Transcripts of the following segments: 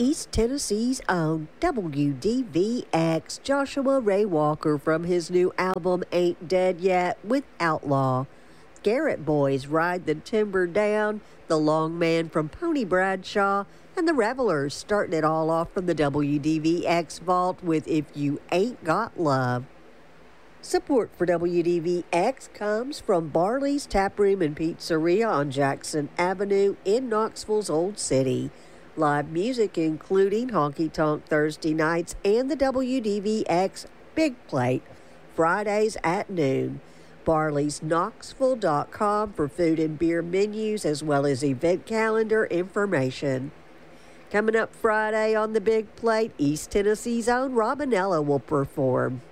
East Tennessee's own WDVX, Joshua Ray Walker from his new album Ain't Dead Yet with Outlaw. Garrett Boys Ride the Timber Down, The Long Man from Pony Bradshaw, and the Revelers starting it all off from the WDVX vault with If You Ain't Got Love. Support for WDVX comes from Barley's Taproom and Pizzeria on Jackson Avenue in Knoxville's Old City. Live music including Honky Tonk Thursday nights and the WDVX Big Plate Fridays at noon. Barley'sKnoxville.com for food and beer menus as well as event calendar information. Coming up Friday on the Big Plate, East Tennessee's own Robinella will perform.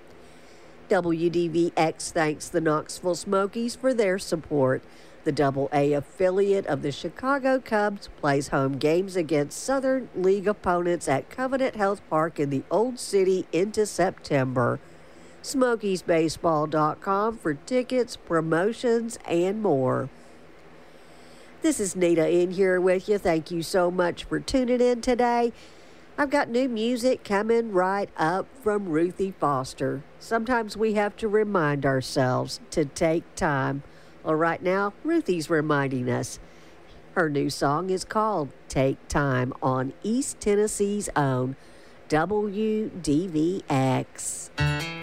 WDVX thanks the Knoxville Smokies for their support. The Double-A affiliate of the Chicago Cubs plays home games against Southern League opponents at Covenant Health Park in the Old City into September. SmokiesBaseball.com for tickets, promotions, and more. This is Nita in here with you. Thank you so much for tuning in today. I've got new music coming right up from Ruthie Foster. Sometimes we have to remind ourselves to take time. Well, right now, Ruthie's reminding us. Her new song is called Take Time on East Tennessee's own WDVX.